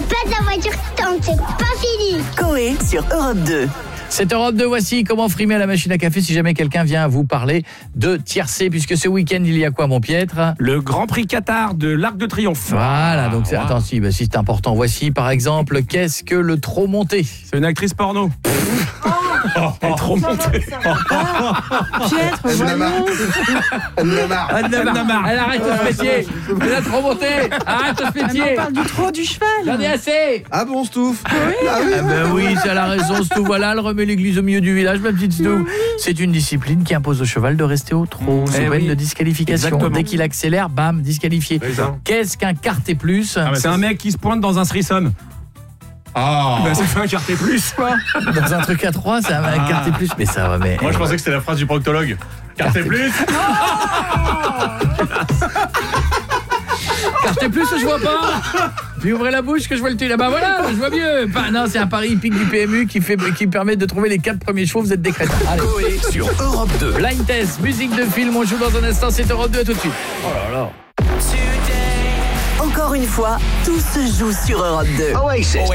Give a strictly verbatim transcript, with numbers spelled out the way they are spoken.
pas la voiture tant que c'est pas fini. Coé sur Europe deux. Cette Europe deux, voici comment frimer à la machine à café si jamais quelqu'un vient vous parler de tiercé, puisque ce week-end, il y a quoi, mon Piètre ? Le Grand Prix Qatar de l'Arc de Triomphe. Voilà, donc c'est, wow. attends, si, bah, si c'est important. Voici, par exemple, qu'est-ce que le trop monté ? C'est une actrice porno. Elle est trop montée. Piètre, voyons. Anne Namar. Elle arrête ce métier. Elle a trop monté. Arrête ce Ah, mais métier. on parle du trot du cheval. J'en ai assez. Ah bon, Stouff? Ah ben oui, c'est la raison, Stouff. Voilà, elle remet l'église au milieu du village, ma petite Stouff. C'est une discipline qui impose au cheval de rester au trot, sous Eh peine oui. de disqualification. Exactement. Dès qu'il accélère, bam, disqualifié. C'est ça. Qu'est-ce qu'un quarté plus ? C'est un mec qui se pointe dans un threesome. Ah. Ben, ça fait un quarté plus, quoi. Dans un truc à trois, ça va un quarté plus. Mais ça va, mais. Moi, je pensais que c'était la phrase du proctologue. Quarté plus. Quarté plus, je vois pas. Puis ouvrez la bouche que je vois le tuile. Ah bah voilà, je vois mieux. Bah, non, c'est un pari hippique du P M U qui, fait, qui permet de trouver les quatre premiers chevaux. Vous êtes des crétins. Allez. Coé sur Europe deux. Blind test, musique de film, on joue dans un instant, c'est Europe deux, à tout de suite. Oh là là. Encore une fois, tout se joue sur Europe deux.